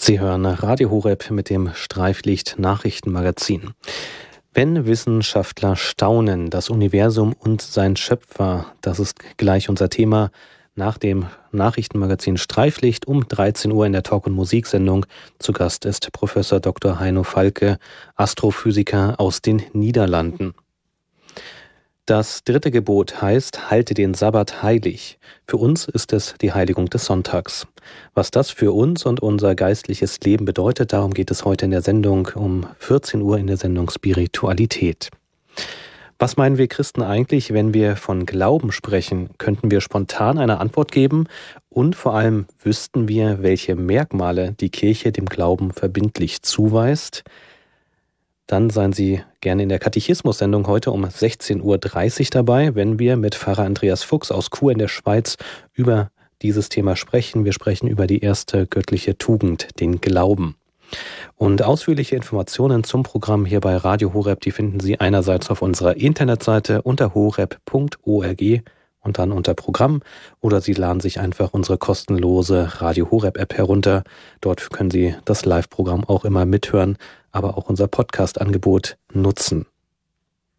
Sie hören Radio Horeb mit dem Streiflicht-Nachrichtenmagazin. Wenn Wissenschaftler staunen, das Universum und sein Schöpfer, das ist gleich unser Thema nach dem Nachrichtenmagazin Streiflicht um 13 Uhr in der Talk- und Musiksendung. Zu Gast ist Professor Dr. Heino Falke, Astrophysiker aus den Niederlanden. Das dritte Gebot heißt, halte den Sabbat heilig. Für uns ist es die Heiligung des Sonntags. Was das für uns und unser geistliches Leben bedeutet, darum geht es heute in der Sendung um 14 Uhr in der Sendung Spiritualität. Was meinen wir Christen eigentlich, wenn wir von Glauben sprechen? Könnten wir spontan eine Antwort geben? Und vor allem wüssten wir, welche Merkmale die Kirche dem Glauben verbindlich zuweist? Dann seien Sie gerne in der Katechismus-Sendung heute um 16.30 Uhr dabei, wenn wir mit Pfarrer Andreas Fuchs aus Chur in der Schweiz über dieses Thema sprechen. Wir sprechen über die erste göttliche Tugend, den Glauben. Und ausführliche Informationen zum Programm hier bei Radio Horeb, die finden Sie einerseits auf unserer Internetseite unter horeb.org und dann unter Programm, oder Sie laden sich einfach unsere kostenlose Radio Horeb App herunter. Dort können Sie das Live-Programm auch immer mithören, aber auch unser Podcast-Angebot nutzen.